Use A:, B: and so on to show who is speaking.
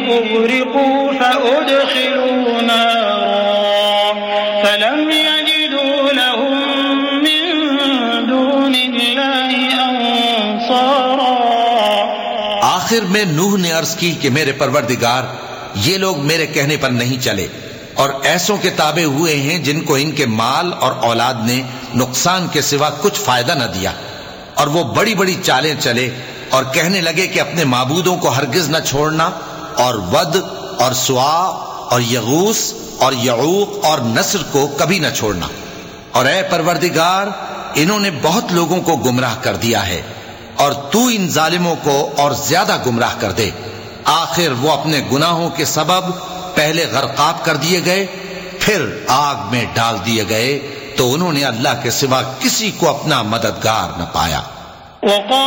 A: उग़रिक़ू फ़उदख़िलू नारा फ़लम यजिदू लहुम मिन दूनिल्लाहि अंसारा।
B: आखिर में नूह ने अर्ज की कि मेरे परवरदिगार, ये लोग मेरे कहने पर नहीं चले और ऐसों के ताबे हुए हैं जिनको इनके माल और औलाद ने नुकसान के सिवा कुछ फायदा न दिया, और वो बड़ी बड़ी चालें चले और कहने लगे कि अपने माबूदों को हरगिज न छोड़ना, और वद और सुआ और यगूस और यऊक और नस्र को कभी न छोड़ना। और ऐ परवरदिगार, इन्होंने बहुत लोगों को गुमराह कर दिया है और तू इन जालिमों को और ज्यादा गुमराह कर दे। आखिर वो अपने गुनाहों के सबब पहले गर्काब कर दिए गए, फिर आग में डाल दिए गए, तो उन्होंने अल्लाह के सिवा किसी को अपना मददगार न पाया।